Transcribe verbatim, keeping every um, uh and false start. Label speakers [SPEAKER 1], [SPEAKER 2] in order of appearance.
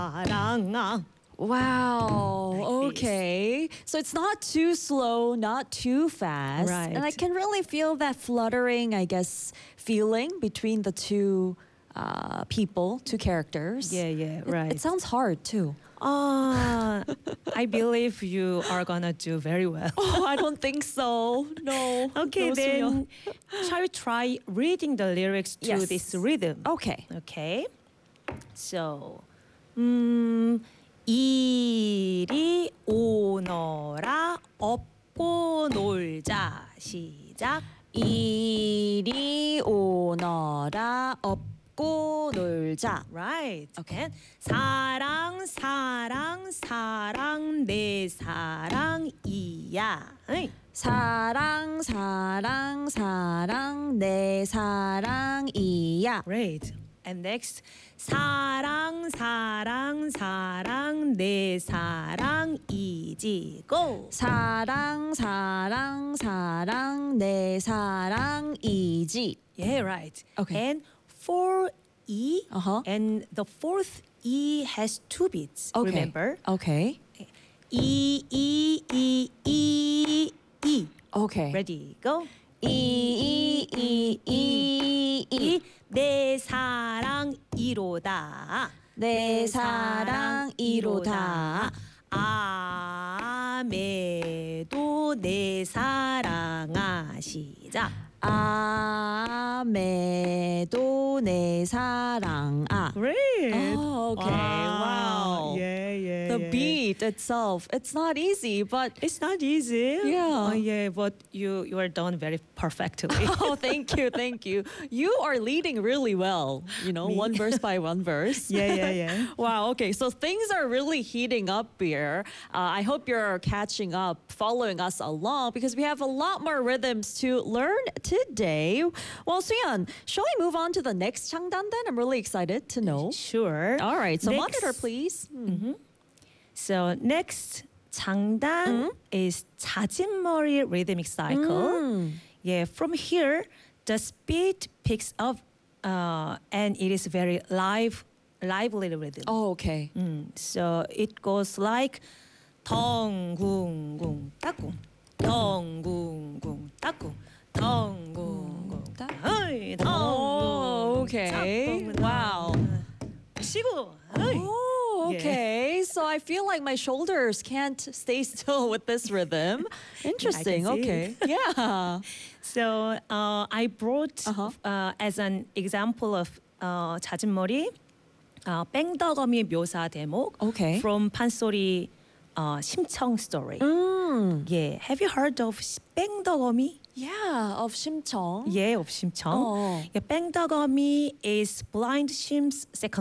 [SPEAKER 1] 사랑아.
[SPEAKER 2] Wow.
[SPEAKER 1] Like this.
[SPEAKER 2] Okay. So it's not too slow, not too fast.
[SPEAKER 1] Right.
[SPEAKER 2] And I can really feel that fluttering, I guess, feeling between the two uh, people, two characters.
[SPEAKER 1] Yeah, yeah,
[SPEAKER 2] It-
[SPEAKER 1] right.
[SPEAKER 2] It, sounds hard too.
[SPEAKER 1] Uh, I believe you are gonna do very well.
[SPEAKER 2] Oh, I don't think so. No.
[SPEAKER 1] Okay,
[SPEAKER 2] No, Suyeon.
[SPEAKER 1] then shall we try reading the lyrics to
[SPEAKER 2] Yes.
[SPEAKER 1] this rhythm?
[SPEAKER 2] Okay.
[SPEAKER 1] Okay. So, 음, 이리 오너라 업고 놀자. 시작.
[SPEAKER 2] 이리 오너라 업고 놀자.
[SPEAKER 1] Right.
[SPEAKER 2] Okay.
[SPEAKER 1] 사랑 사랑 사랑 내 사랑이야. 어이.
[SPEAKER 2] 사랑 사랑 사랑 내 사랑이야.
[SPEAKER 1] Great. And next, 사랑 사랑 사랑 내 사랑이지. Go.
[SPEAKER 2] 사랑 사랑 사랑 내 사랑이지.
[SPEAKER 1] Yeah, right.
[SPEAKER 2] Okay.
[SPEAKER 1] And four E,
[SPEAKER 2] Uh-huh.
[SPEAKER 1] and the fourth E has two beats.
[SPEAKER 2] Okay.
[SPEAKER 1] Remember?
[SPEAKER 2] Okay.
[SPEAKER 1] E E E E E.
[SPEAKER 2] Okay.
[SPEAKER 1] Ready? Go.
[SPEAKER 2] 이이이이이
[SPEAKER 1] 내 사랑 이로다.
[SPEAKER 2] 내 사랑 이로다.
[SPEAKER 1] 아메도 내 사랑아. 시작.
[SPEAKER 2] 아메도 내 사랑아.
[SPEAKER 1] Great.
[SPEAKER 2] Oh, okay. Wow.
[SPEAKER 1] Yeah, yeah.
[SPEAKER 2] The
[SPEAKER 1] yeah.
[SPEAKER 2] beat itself, it's not easy, but
[SPEAKER 1] It's not easy.
[SPEAKER 2] Yeah.
[SPEAKER 1] Oh, yeah, but you you are done very perfectly.
[SPEAKER 2] oh, thank you, thank you. You are leading really well, you know,
[SPEAKER 1] Me?
[SPEAKER 2] one verse by one verse.
[SPEAKER 1] yeah, yeah, yeah.
[SPEAKER 2] Wow, okay, so things are really heating up here. Uh, I hope you're catching up, following us along, because we have a lot more rhythms to learn today. Well, Suyeon, shall we move on to the next 장단 then? I'm really excited to know.
[SPEAKER 1] Sure.
[SPEAKER 2] All right, so
[SPEAKER 1] Next-
[SPEAKER 2] monitor, please. Hmm.
[SPEAKER 1] So next 장단 is 자진머리 rhythmic cycle.
[SPEAKER 2] Mm.
[SPEAKER 1] Yeah, from here the speed picks up, uh, and it is very live, lively rhythm.
[SPEAKER 2] Oh, okay.
[SPEAKER 1] Mm, so it goes like 덩궁궁 따꿍, 덩궁궁 따꿍, 덩궁궁
[SPEAKER 2] 따-
[SPEAKER 1] 어이,
[SPEAKER 2] Oh,
[SPEAKER 1] 덩궁궁
[SPEAKER 2] okay.
[SPEAKER 1] 따꿍,
[SPEAKER 2] Wow.
[SPEAKER 1] 치고 어이.
[SPEAKER 2] Oh,
[SPEAKER 1] Yeah.
[SPEAKER 2] okay. So I feel like my shoulders can't stay still with this rhythm. Interesting.
[SPEAKER 1] see.
[SPEAKER 2] Okay. Yeah.
[SPEAKER 1] So uh, I brought
[SPEAKER 2] Uh-huh.
[SPEAKER 1] uh, as an example of uh, 잦은머리 uh, 뺑덕어미 묘사 대목
[SPEAKER 2] Okay.
[SPEAKER 1] from 판소리 uh, 심청 story.
[SPEAKER 2] Mm.
[SPEAKER 1] Yeah, have you heard of 시- 뺑덕어미?
[SPEAKER 2] Yeah, of 심청.
[SPEAKER 1] Yeah, of 심청.
[SPEAKER 2] Oh.
[SPEAKER 1] Yeah, 뺑덕어미 is blind 심's second